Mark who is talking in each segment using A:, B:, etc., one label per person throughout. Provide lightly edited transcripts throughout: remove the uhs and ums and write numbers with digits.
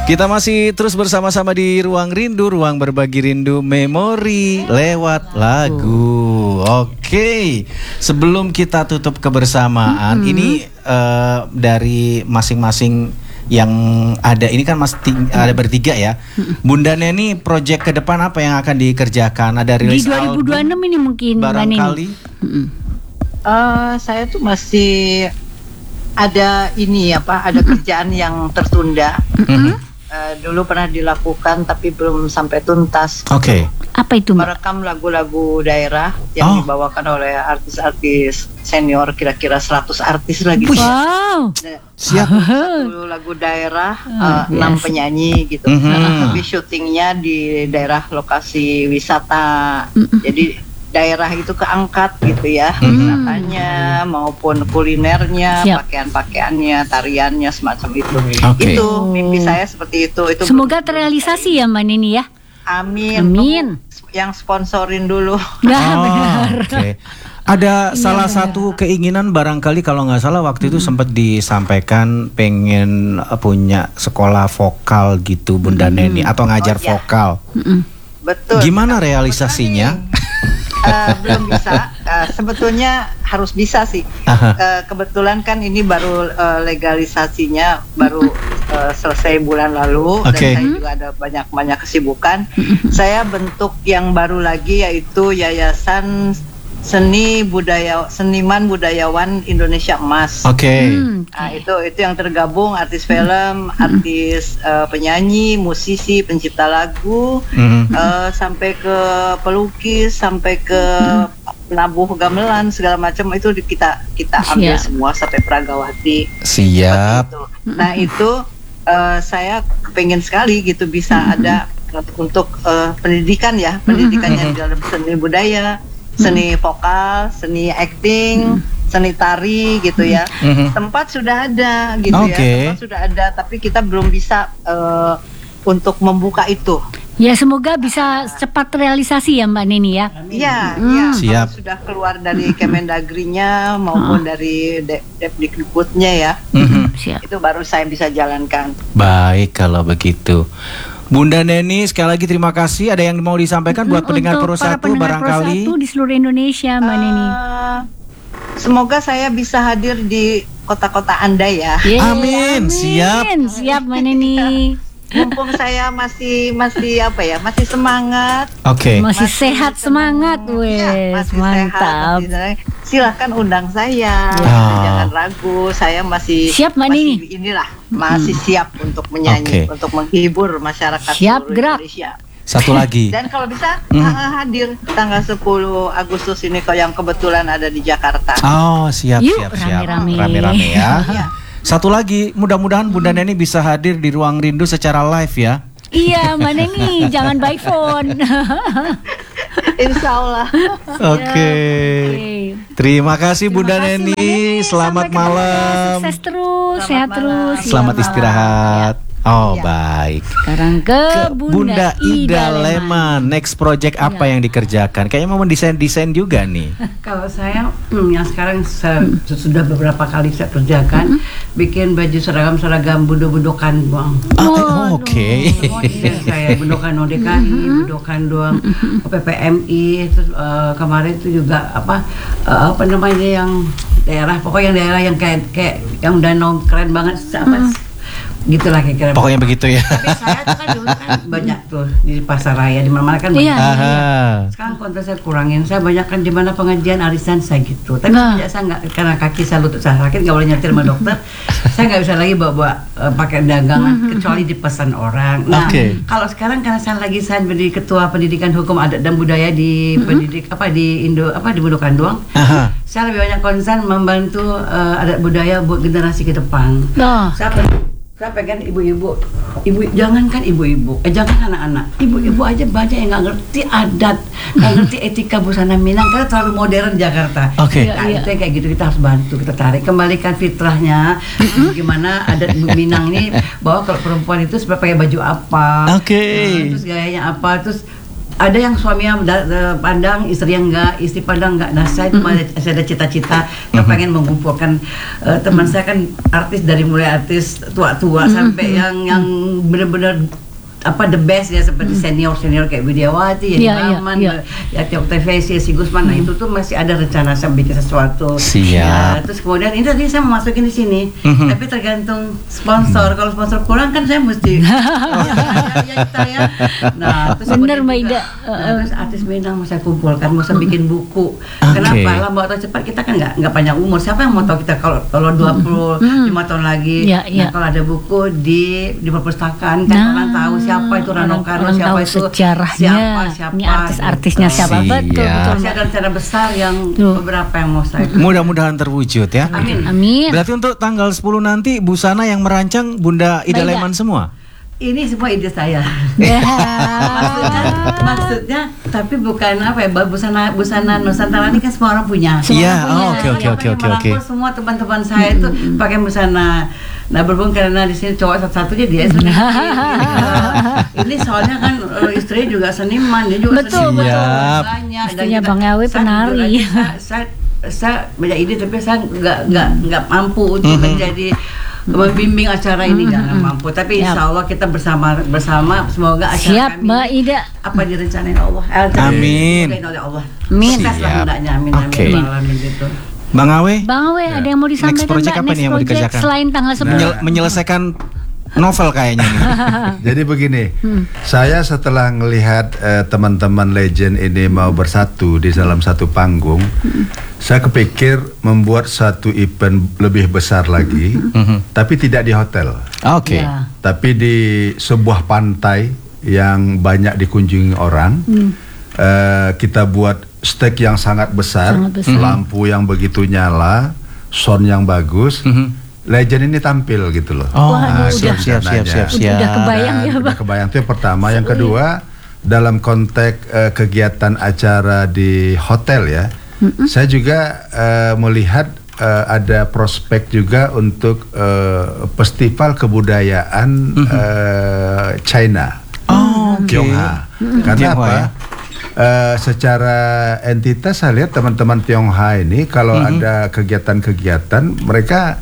A: Kita masih terus bersama-sama di Ruang Rindu, ruang berbagi rindu memori lewat lagu. Oke, sebelum kita tutup kebersamaan, ini dari masing-masing yang ada ini kan ada bertiga ya. Bunda Neni, proyek ke depan apa yang akan dikerjakan? Ada rilis
B: di 2026 ini mungkin
A: barangkali.
C: Saya tuh masih ada ada kerjaan yang tertunda. Dulu pernah dilakukan tapi belum sampai tuntas.
A: Oke.
B: Apa itu?
C: Merekam lagu-lagu daerah yang dibawakan oleh artis-artis senior, kira-kira 100 artis lagi.
B: Wow.
A: Siap.
C: Satu lagu daerah, 6 penyanyi gitu. Tapi syutingnya di daerah lokasi wisata. Jadi daerah itu keangkat gitu ya, wisatanya maupun kulinernya, pakaian-pakaiannya, tariannya, semacam itu. Itu mimpi saya seperti itu.
B: Semoga terrealisasi ya Mbak Neni ya.
C: Amin. Yang sponsorin dulu.
B: Benar.
A: Ada salah satu keinginan barangkali kalau nggak salah waktu itu sempat disampaikan pengen punya sekolah vokal gitu Bunda Neni atau ngajar vokal.
C: Betul.
A: Gimana realisasinya?
C: Belum bisa. Sebetulnya harus bisa sih. Kebetulan kan ini baru legalisasinya baru selesai bulan lalu dan saya juga ada banyak kesibukan. Saya bentuk yang baru lagi yaitu Yayasan Seniman Budayawan Indonesia Emas. Nah, itu yang tergabung artis film, artis penyanyi, musisi, pencipta lagu, sampai ke pelukis, sampai ke penabuh gamelan segala macam itu kita ambil semua sampai Pragawati.
A: Siap.
C: Nah itu saya kepengen sekali gitu bisa ada untuk pendidikan pendidikannya di dalam seni budaya, seni vokal, seni acting, seni tari gitu ya. Tempat sudah ada gitu ya. Tempat sudah ada tapi kita belum bisa untuk membuka itu.
B: Ya semoga bisa cepat realisasi ya Mbak Neni ya.
C: Iya,
A: siap.
C: Sudah keluar dari Kemendagrinya maupun dari Depdikbudnya ya.
B: Siap.
C: Itu baru saya bisa jalankan.
A: Baik kalau begitu. Bunda Neni, sekali lagi terima kasih. Ada yang mau disampaikan buat pendengar Pro 1 barangkali?
B: Pro 1 di seluruh Indonesia, Mbak Neni.
C: Semoga saya bisa hadir di kota-kota Anda ya.
A: Amin.
B: Siap Mbak Neni.
C: Mumpung saya masih semangat.
B: Masih sehat semangat,
C: masih
B: mantap.
C: Sehat, silahkan undang saya. Jangan ragu, saya masih
B: siap Mbak Neni.
C: Masih siap untuk menyanyi, untuk menghibur masyarakat
B: seluruh
C: Indonesia.
A: Satu lagi.
C: Dan kalau bisa hadir tanggal 10 Agustus ini kalau yang kebetulan ada di Jakarta.
A: Siap. Rame-rame ya. Satu lagi, mudah-mudahan Bunda Neni bisa hadir di Ruang Rindu secara live ya.
B: Iya Mbak Neni, jangan by phone.
C: Insya Allah.
A: Oke. Terima kasih Bunda Neni. Selamat malam.
B: Sukses terus, sehat terus.
A: Selamat istirahat. Baik.
B: Sekarang ke Bunda Ida Leman.
A: Next project apa yang dikerjakan? Kayaknya mau desain juga nih.
D: Kalau saya yang sekarang sudah beberapa kali saya kerjakan, bikin baju seragam budo-budokan doang.
A: Oke.
D: Kayak budokan ODKI, budokan doang PPMI. Terus kemarin itu juga apa namanya yang daerah, pokoknya yang daerah yang kayak yang danau keren banget gitulah kira-kira.
A: Pokoknya begitu ya.
D: Tapi saya tuh kan dulu kan banyak tuh di pasar raya di mana-mana kan banyak. Sekarang konten saya kurangin. Saya banyak kan di mana pengajian arisan saya gitu. Tapi saya nggak, karena kaki saya lutut saya sakit nggak boleh nyetir sama dokter. Saya nggak bisa lagi bawa pakai dagangan kecuali dipesan orang. Nah kalau sekarang karena saya menjadi ketua pendidikan hukum adat dan budaya di di Budokan doang. Saya lebih banyak konsen membantu adat budaya buat generasi ke depan. Saya pengen ibu-ibu, jangankan ibu-ibu, jangan anak-anak, ibu-ibu aja banyak yang nggak ngerti adat, nggak ngerti etika busana Minang karena terlalu modern Jakarta. Itu kayak gitu kita harus bantu, kita tarik, kembalikan fitrahnya, gimana adat Minang ini, bahwa kalau perempuan itu supaya pakai baju apa, terus gayanya apa, terus ada yang suaminya pandang, istri yang enggak, istri pandang enggak. Nah, saya ada cita-cita yang pengen mengumpulkan teman saya kan artis dari mulai artis tua-tua sampai yang benar-benar the best ya, seperti senior kayak Widiawati, Maman, Yati Oktavesi, si Gusman. Nah, itu tuh masih ada rencana saya bikin sesuatu.
A: Siap.
D: Terus kemudian ini tadi saya mau masukin di sini, tapi tergantung sponsor. Kalau sponsor kurang kan saya mesti ya. Nah, terus
B: bener Mbak Ida.
D: Terus artis Minang mau saya kumpulkan, mau saya bikin buku. Kenapa? Lama atau cepat kita kan nggak panjang umur. Siapa yang mau tahu kita kalau 25 tahun lagi? Nah, kalau ada buku di perpustakaan kan orang tahu siapa itu Rano Karno, siapa itu
B: sejarahnya,
D: siapa
B: ini artis-artisnya siapa. Betul.
D: Masih ada rencana besar yang beberapa yang mau saya.
A: Mudah-mudahan terwujud ya.
B: Amin.
A: Berarti untuk tanggal 10 nanti busana yang merancang Bunda Ida Leman semua?
D: Ini semua ide saya. maksudnya tapi bukan busana Nusantara ini kan semua orang punya.
A: Iya, oke.
D: Semua teman-teman saya itu pakai busana. Nah, berhubung karena di sini cowok satu-satunya dia sendiri. Ini soalnya kan istri juga seniman, dia juga
B: betul. Istrinya Bang Awe penari.
D: Saya banyak ide tapi saya nggak mampu untuk menjadi membimbing acara ini, jangan mampu. Tapi insya Allah kita bersama semoga acara
B: kami Mbak Ida
D: apa direncanain Allah.
A: Amin.
D: Oleh Allah.
B: Amin.
D: Amin. Gitu.
A: Bang Awe,
B: ada yang mau disampaikan?
A: Next project apa nih yang mau dikerjakan?
B: Selain tanggal 10
A: menyelesaikan novel kayaknya nih.
E: Jadi begini, saya setelah melihat teman-teman legend ini mau bersatu di dalam satu panggung, saya kepikir membuat satu event lebih besar lagi, tapi tidak di hotel.
A: Oke.
E: Tapi di sebuah pantai yang banyak dikunjungi orang. Kita buat stage yang sangat besar, lampu yang begitu nyala, sound yang bagus. Legend ini tampil gitu loh.
A: Siap.
B: Udah kebayang ya, Bang.
E: Udah kebayang, itu yang pertama. Yang kedua, dalam konteks kegiatan acara di hotel ya, saya juga melihat ada prospek juga untuk festival kebudayaan China, Tionghoa. Karena apa? Secara entitas saya lihat teman-teman Tionghoa ini kalau ada kegiatan-kegiatan mereka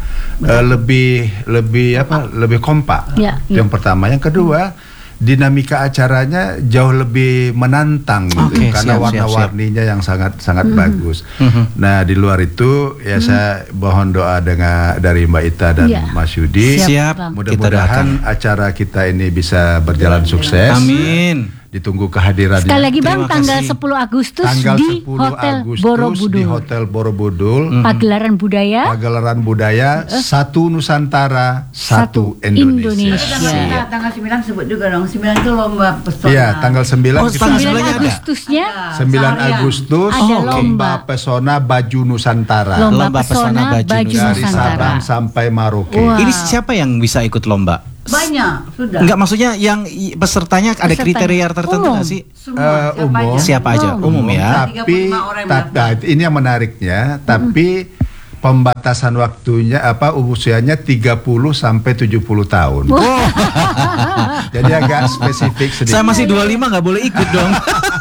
E: lebih kompak. Yang pertama, yang kedua dinamika acaranya jauh lebih menantang gitu, karena warna-warninya yang sangat bagus. Nah, di luar itu ya saya mohon doa dari Mbak Ita dan Mas Yudi. Mudah-mudahan acara kita ini bisa berjalan sukses.
A: Amin.
E: Ditunggu kehadirannya.
B: Sekali lagi Bang, tanggal 10 Agustus di Hotel Borobudur.
E: Di Hotel Borobudur.
B: Pagelaran
E: budaya satu Nusantara, satu Indonesia.
D: Tanggal 9 sebut juga dong. 9 itu lomba pesona.
E: Iya, tanggal 9
B: Agustusnya.
E: 9 Agustus lomba pesona baju Nusantara.
B: Lomba pesona baju Nusantara.
E: Dari Sabang sampai Merauke.
A: Ini siapa yang bisa ikut lomba?
D: Banyak, sudah.
A: Enggak, maksudnya yang pesertanya ada kriteria tertentu nggak sih?
E: Umum.
A: Siapa aja? Umum ya.
E: Tapi ini yang menariknya, tapi pembatasan waktunya usianya 30 sampai 70 tahun. Jadi agak spesifik sedikit.
A: Saya masih 25 nggak boleh ikut dong.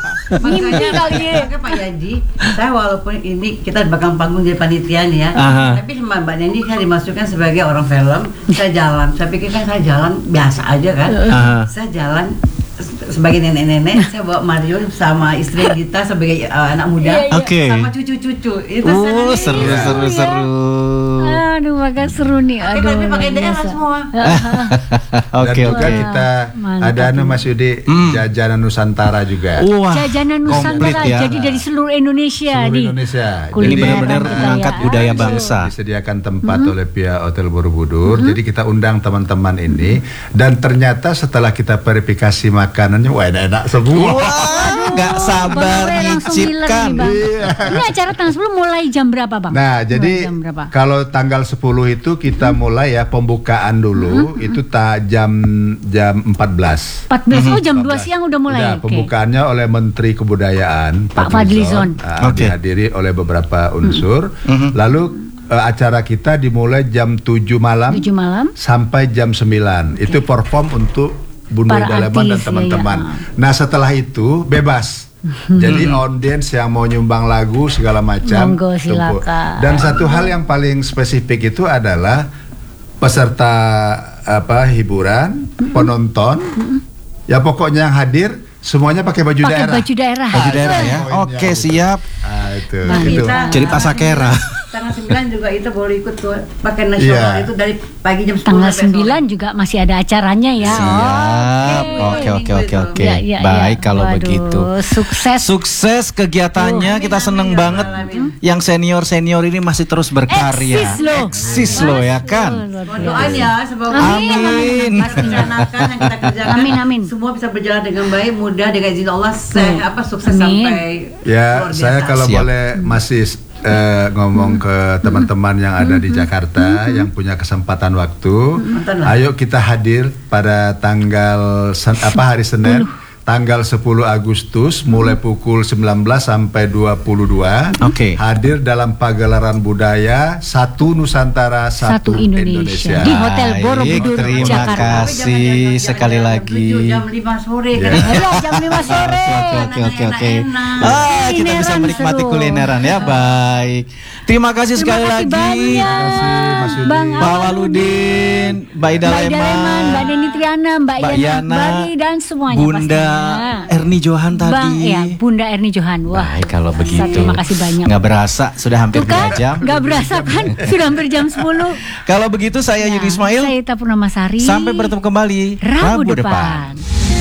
D: Makanya Pak Yaji, saya walaupun ini kita di belakang panggung jadi panitia nih ya, tapi sama Mbak Neni saya dimasukkan sebagai orang film. Saya jalan, saya pikir kan saya jalan biasa aja kan. Saya jalan sebagai nenek-nenek, saya bawa Mario sama istri Dita sebagai anak muda, sama cucu-cucu. Itu
A: seru.
B: Aduh, agak seru nih.
D: Tapi pakai daerah semua.
E: Dan juga kita ada Mas Yudi, jajanan Nusantara juga.
B: Jajanan Nusantara, jadi dari seluruh Indonesia.
A: Jadi benar-benar mengangkat budaya bangsa.
E: Disediakan tempat oleh pihak Hotel Borobudur. Jadi kita undang teman-teman ini, dan ternyata setelah kita verifikasi makanannya, wah enak-enak semua.
A: Nggak sabar nyicipkan.
B: Ini acara tanggal 10 mulai jam berapa Bang?
E: Nah, jadi kalau tanggal 10 itu kita mulai ya pembukaan dulu, itu jam 14.
B: 14, jam 2 siang udah mulai.
E: Pembukaannya oleh Menteri Kebudayaan
B: Pak Fadlizon.
E: Dihadiri oleh beberapa unsur. Lalu acara kita dimulai jam 7 malam sampai jam 9. Itu perform untuk Bunda
B: Para
E: Daleman dan
B: artis,
E: teman-teman.
B: ya.
E: Nah setelah itu bebas. Jadi audiens yang mau nyumbang lagu segala macam.
B: Monggo,
E: tumpuk.
B: silakan.
E: Dan satu hal yang paling spesifik itu adalah peserta hiburan, penonton, ya pokoknya yang hadir semuanya pakai baju
B: Pakai
E: daerah.
B: baju daerah.
A: Baju daerah ya.
E: Poinnya
A: Oke,
E: gitu.
A: siap.
E: Itu.
D: Nah,
E: Itu.
D: kita-
A: Jadi pasakera.
D: Tanggal 9 juga itu boleh ikut tuh pakai nasional
E: Iya.
D: itu dari pagi jam 10
B: Tanggal
D: sampai sore.
B: 9 juga masih ada acaranya ya.
A: Siap. Oke.
B: Ya, ya,
A: Baik
B: ya.
A: kalau
B: Waduh,
A: begitu.
B: Sukses.
A: Sukses kegiatannya. Kita seneng banget. Yang senior ini masih terus berkarya.
B: Eksis loh.
A: Eksis loh ya kan.
D: Doain ya semoga
A: Amin.
D: Mas rencanakan yang kita kerjakan
B: Amin.
D: semua bisa berjalan dengan baik, mudah dengan izin Allah sukses
B: Amin.
D: sampai
E: Ya,
D: luar biasa.
E: saya kalau
A: Siap.
E: boleh masih ngomong ke teman-teman yang ada di Jakarta yang punya kesempatan waktu, ayo kita hadir pada tanggal hari Senin, tanggal 10 Agustus mulai pukul 19 sampai 22.
A: Oke.
E: Hadir dalam pagelaran budaya Satu Nusantara Satu Indonesia.
B: Di Hotel Borobudur,
A: Terima
B: Jakarta.
A: kasih sekali lagi.
D: Jam 5 sore
E: Ya.
D: kan.
B: Ya, jam 5 sore.
A: Oke.
D: Enak-enak.
A: Kita bisa
B: Kulineran
A: menikmati
B: seru.
A: kulineran ya. Baik. Terima kasih sekali
B: Terima kasih
A: lagi.
B: banyak.
E: Mas Yudi.
B: Bang
A: Pak Waludin, Mbak Ida
B: Mbak Ida Leman,
A: Leman,
B: Mbak Deni Triana, Mbak
A: Mbak
B: Yana
A: Yana,
B: Akbari, dan semuanya
A: Bunda
B: pastinya.
A: Erni Johan tadi.
B: Bang, ya, Bunda Erni Johan. Wah,
A: Baik kalau begitu.
B: terima kasih banyak.
A: Nggak berasa sudah hampir
B: Tuh kan,
A: 2 jam.
B: nggak berasa kan? Sudah hampir jam 10.
A: Kalau begitu saya Yudi Ismail.
B: Saya Ita Purnamasari.
A: Sampai bertemu kembali
B: Rabu depan.